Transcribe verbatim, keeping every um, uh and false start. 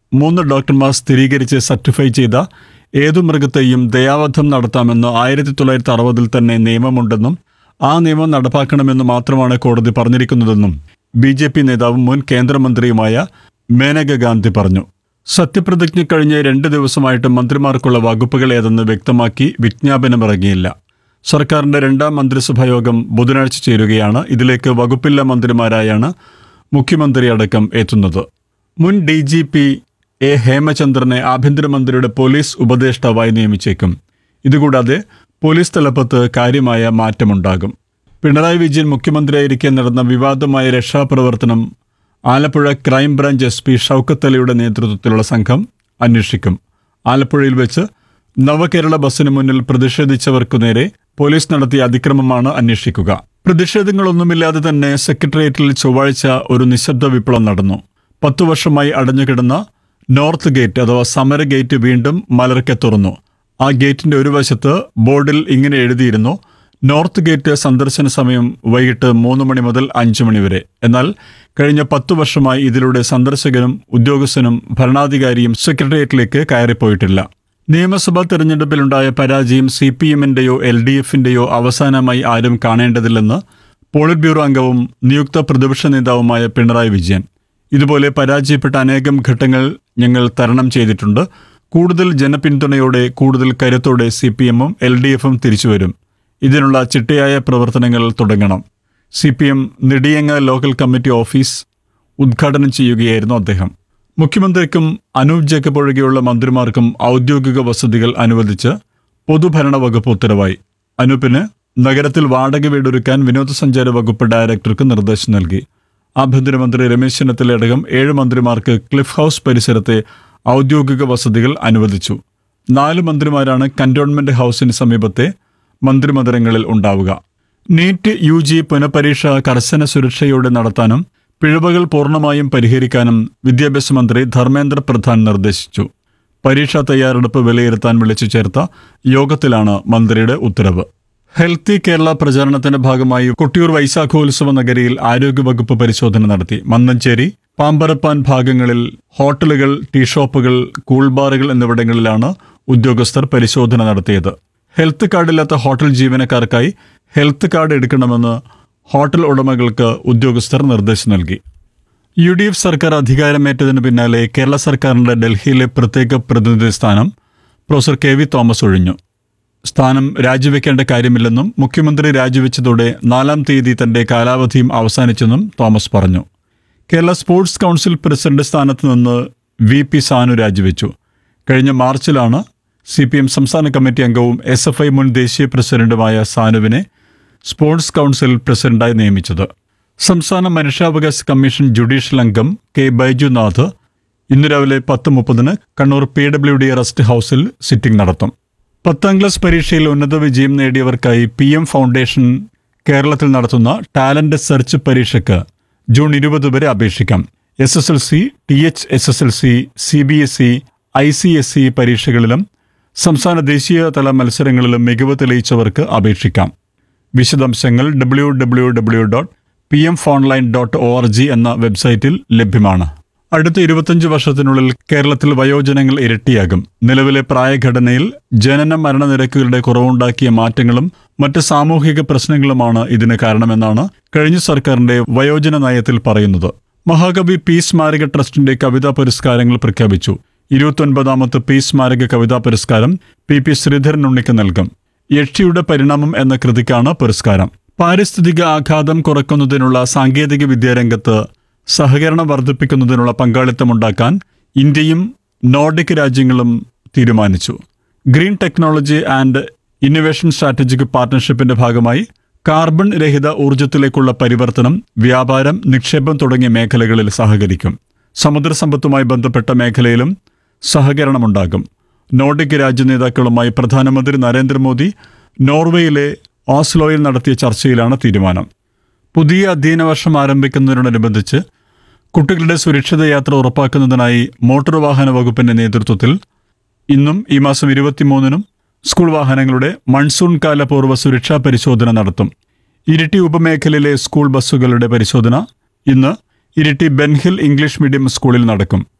മൂന്ന് ഡോക്ടർമാർ സ്ഥിരീകരിച്ച് സർട്ടിഫൈ ചെയ്ത ഏതു മൃഗത്തെയും ദയാവധം നടത്താമെന്ന് ആയിരത്തി തൊള്ളായിരത്തി അറുപതിൽ തന്നെ നിയമമുണ്ടെന്നും ആ നിയമം നടപ്പാക്കണമെന്ന് മാത്രമാണ് കോടതി പറഞ്ഞിരിക്കുന്നതെന്നും ബി ജെ പി നേതാവും മുൻ കേന്ദ്രമന്ത്രിയുമായ മേനക ഗാന്ധി പറഞ്ഞു. സത്യപ്രതിജ്ഞ കഴിഞ്ഞ് രണ്ട് ദിവസമായിട്ട് മന്ത്രിമാർക്കുള്ള വകുപ്പുകൾ ഏതെന്ന് വ്യക്തമാക്കി വിജ്ഞാപനമിറങ്ങിയില്ല. സർക്കാരിന്റെ രണ്ടാം മന്ത്രിസഭാ യോഗം ബുധനാഴ്ച ചേരുകയാണ്. ഇതിലേക്ക് വകുപ്പില്ല മന്ത്രിമാരായാണ് മുഖ്യമന്ത്രി അടക്കം എത്തുന്നത്. മുൻ D G P A ഹേമചന്ദ്രനെ ആഭ്യന്തരമന്ത്രിയുടെ police ഉപദേഷ്ടാവായി നിയമിച്ചേക്കും. ഇതുകൂടാതെ പോലീസ് തലപ്പത്ത് കാര്യമായ മാറ്റമുണ്ടാകും. പിണറായി വിജയൻ മുഖ്യമന്ത്രിയായിരിക്കെ നടന്ന വിവാദമായ രക്ഷാപ്രവർത്തനം Alappuzha crime branch S P Shoukath അലിയുടെ നേതൃത്വത്തിലുള്ള സംഘം അന്വേഷിക്കും. ആലപ്പുഴയിൽ വെച്ച് നവകേരള ബസ്സിന് മുന്നിൽ പ്രതിഷേധിച്ചവർക്കു നേരെ പോലീസ് നടത്തിയ അതിക്രമമാണ് അന്വേഷിക്കുക. പ്രതിഷേധങ്ങളൊന്നുമില്ലാതെ തന്നെ സെക്രട്ടേറിയറ്റിൽ ചൊവ്വാഴ്ച ഒരു നിശബ്ദ വിപ്ലവം നടന്നു. പത്തു വർഷമായി അടഞ്ഞുകിടന്ന നോർത്ത് ഗേറ്റ് അഥവാ സമര ഗേറ്റ് വീണ്ടും മലർക്കെ തുറന്നു. ആ ഗേറ്റിന്റെ ഒരു വശത്ത് ബോർഡിൽ ഇങ്ങനെ എഴുതിയിരുന്നു: നോർത്ത് ഗേറ്റ് സന്ദർശന സമയം വൈകിട്ട് മൂന്ന് മണി മുതൽ അഞ്ചു മണി വരെ. എന്നാൽ കഴിഞ്ഞ പത്തു വർഷമായി ഇതിലൂടെ സന്ദർശകനും ഉദ്യോഗസ്ഥനും ഭരണാധികാരിയും സെക്രട്ടേറിയറ്റിലേക്ക് കയറിപ്പോയിട്ടില്ല. നിയമസഭാ തെരഞ്ഞെടുപ്പിലുണ്ടായ പരാജയം സി പി എമ്മിന്റെയോ എൽ ഡി എഫിന്റെയോ അവസാനമായി ആരും കാണേണ്ടതില്ലെന്ന് പോളിറ്റ് ബ്യൂറോ അംഗവും നിയുക്ത പ്രതിപക്ഷ നേതാവുമായ പിണറായി വിജയൻ. ഇതുപോലെ പരാജയപ്പെട്ട അനേകം ഘട്ടങ്ങൾ ഞങ്ങൾ തരണം ചെയ്തിട്ടുണ്ട്. കൂടുതൽ ജനപിന്തുണയോടെ കൂടുതൽ കരുത്തോടെ സി പി എമ്മും എൽ ഡി എഫും തിരിച്ചുവരും. ഇതിനുള്ള ചിട്ടയായ പ്രവർത്തനങ്ങൾ തുടങ്ങണം. C P M Nediyanga local committee office ഉദ്ഘാടനം ചെയ്യുകയായിരുന്നു അദ്ദേഹം. മുഖ്യമന്ത്രിക്കും അനൂപ് ജേക്കബ് ഒഴികെയുള്ള മന്ത്രിമാർക്കും ഔദ്യോഗിക വസതികൾ അനുവദിച്ച് പൊതുഭരണ വകുപ്പ് ഉത്തരവായി. അനൂപിന് നഗരത്തിൽ വാടക വീടൊരുക്കാൻ വിനോദസഞ്ചാര വകുപ്പ് ഡയറക്ടർക്ക് നിർദ്ദേശം നൽകി. ആഭ്യന്തരമന്ത്രി രമേശ് ചെന്നിത്തലയടക്കം ഏഴ് മന്ത്രിമാർക്ക് ക്ലിഫ് ഹൗസ് പരിസരത്തെ ഔദ്യോഗിക വസതികൾ അനുവദിച്ചു. നാല് മന്ത്രിമാരാണ് കന്റോൺമെന്റ് ഹൗസിന് സമീപത്തെ മന്ത്രിമന്ദിരങ്ങളിൽ ഉണ്ടാവുക. നീറ്റ് യു ജി പുനഃപരീക്ഷ കർശന സുരക്ഷയോടെ നടത്താനും പിഴവുകൾ പൂർണ്ണമായും പരിഹരിക്കാനും വിദ്യാഭ്യാസ മന്ത്രി ധർമ്മേന്ദ്ര പ്രധാൻ നിർദ്ദേശിച്ചു. പരീക്ഷാ തയ്യാറെടുപ്പ് വിലയിരുത്താൻ വിളിച്ചു ചേർത്ത യോഗത്തിലാണ് മന്ത്രിയുടെ ഉത്തരവ്. ഹെൽത്തി കേരള പ്രചാരണത്തിന്റെ ഭാഗമായി കൊട്ടിയൂർ വൈശാഖോത്സവ നഗരിയിൽ ആരോഗ്യവകുപ്പ് പരിശോധന നടത്തി. മന്നഞ്ചേരി, പാമ്പരപ്പാൻ ഭാഗങ്ങളിൽ ഹോട്ടലുകൾ, ടീ ഷോപ്പുകൾ, കൂൾബാറുകൾ എന്നിവിടങ്ങളിലാണ് ഉദ്യോഗസ്ഥർ പരിശോധന നടത്തിയത്. ഹെൽത്ത് കാർഡില്ലാത്ത ഹോട്ടൽ ജീവനക്കാർക്കായി ഹെൽത്ത് കാർഡ് എടുക്കണമെന്ന് ഹോട്ടൽ ഉടമകൾക്ക് ഉദ്യോഗസ്ഥർ നിർദ്ദേശം നൽകി. യു ഡി എഫ് സർക്കാർ അധികാരമേറ്റതിന് പിന്നാലെ കേരള സർക്കാരിന്റെ ഡൽഹിയിലെ പ്രത്യേക പ്രതിനിധി സ്ഥാനം പ്രൊഫസർ കെ വി തോമസ് ഒഴിഞ്ഞു. സ്ഥാനം രാജിവെക്കേണ്ട കാര്യമില്ലെന്നും മുഖ്യമന്ത്രി രാജിവെച്ചതോടെ നാലാം തീയതി തന്റെ കാലാവധിയും അവസാനിച്ചെന്നും തോമസ് പറഞ്ഞു. കേരള സ്പോർട്സ് കൗൺസിൽ പ്രസിഡന്റ് സ്ഥാനത്ത് നിന്ന് വി പി സാനു രാജിവെച്ചു. കഴിഞ്ഞ മാർച്ചിലാണ് സി പി എം സംസ്ഥാന കമ്മിറ്റി അംഗവും എസ് എഫ് ഐ മുൻ ദേശീയ പ്രസിഡന്റുമായ സാനുവിനെ സ്പോർട്സ് കൗൺസിൽ പ്രസിഡന്റായി നിയമിച്ചത്. സംസ്ഥാന മനുഷ്യാവകാശ കമ്മീഷൻ ജുഡീഷ്യൽ അംഗം കെ ബൈജുനാഥ് ഇന്ന് രാവിലെ പത്ത് മുപ്പതിന് Kannur P W D rest ഹൗസിൽ സിറ്റിംഗ് നടത്തും. പത്താം ക്ലാസ് പരീക്ഷയിൽ ഉന്നത വിജയം നേടിയവർക്കായി പി എം ഫൗണ്ടേഷൻ കേരളത്തിൽ നടത്തുന്ന ടാലന്റ് സെർച്ച് പരീക്ഷയ്ക്ക് ജൂൺ ഇരുപത് വരെ അപേക്ഷിക്കാം. S S L C, T H S S L C, C B S E, I C S E പരീക്ഷകളിലും സംസ്ഥാന ദേശീയ തല മത്സരങ്ങളിലും മികവ് തെളിയിച്ചവർക്ക് അപേക്ഷിക്കാം. വിശദാംശങ്ങൾ W W W dot P M phoneline dot O R G എന്ന വെബ്സൈറ്റിൽ ലഭ്യമാണ്. അടുത്ത ഇരുപത്തഞ്ച് വർഷത്തിനുള്ളിൽ കേരളത്തിൽ വയോജനങ്ങൾ ഇരട്ടിയാകും. നിലവിലെ പ്രായഘടനയിൽ ജനന മരണനിരക്കുകളുടെ കുറവുണ്ടാക്കിയ മാറ്റങ്ങളും മറ്റ് സാമൂഹിക പ്രശ്നങ്ങളുമാണ് ഇതിന് കാരണമെന്നാണ് കഴിഞ്ഞ സർക്കാരിന്റെ വയോജന നയത്തിൽ പറയുന്നത്. മഹാകവി പി സ്മാരക ട്രസ്റ്റിന്റെ കവിതാ പുരസ്കാരങ്ങൾ പ്രഖ്യാപിച്ചു. ഇരുപത്തൊൻപതാമത്തെ പി സ്മാരക കവിതാ പുരസ്കാരം പി പി ശ്രീധരൻ ഉണ്ണിക്ക് നൽകും. യക്ഷിയുടെ പരിണാമം എന്ന കൃതിക്കാണ് പുരസ്കാരം. പാരിസ്ഥിതിക ആഘാതം കുറയ്ക്കുന്നതിനുള്ള സാങ്കേതിക വിദ്യാരംഗത്ത് സഹകരണം വർദ്ധിപ്പിക്കുന്നതിനുള്ള പങ്കാളിത്തമുണ്ടാക്കാൻ ഇന്ത്യയും നോർഡിക് രാജ്യങ്ങളും തീരുമാനിച്ചു. Green technology and innovation strategic പാർട്ണർഷിപ്പിന്റെ ഭാഗമായി കാർബൺ രഹിത ഊർജ്ജത്തിലേക്കുള്ള പരിവർത്തനം, വ്യാപാരം, നിക്ഷേപം തുടങ്ങിയ മേഖലകളിൽ സഹകരിക്കും. സമുദ്രസമ്പത്തുമായി ബന്ധപ്പെട്ട മേഖലയിലും സഹകരണമുണ്ടാകും. നോർഡിക് രാജ്യ നേതാക്കളുമായി പ്രധാനമന്ത്രി നരേന്ദ്രമോദി നോർവേയിലെ ഓസ്ലോയിൽ നടത്തിയ ചർച്ചയിലാണ് തീരുമാനം. പുതിയ അധ്യയന വർഷം ആരംഭിക്കുന്നതിനോടനുബന്ധിച്ച് കുട്ടികളുടെ സുരക്ഷിത യാത്ര ഉറപ്പാക്കുന്നതിനായി മോട്ടോർ വാഹന വകുപ്പിന്റെ നേതൃത്വത്തിൽ ഇന്നും ഈ മാസം ഇരുപത്തിമൂന്നിനും സ്കൂൾ വാഹനങ്ങളുടെ മൺസൂൺ കാല പൂർവ്വ സുരക്ഷാ പരിശോധന നടത്തും. ഇരിട്ടി ഉപമേഖലയിലെ സ്കൂൾ ബസ്സുകളുടെ പരിശോധന ഇന്ന് ഇരിട്ടി ബെൻഹിൽ ഇംഗ്ലീഷ് മീഡിയം സ്കൂളിൽ നടക്കും.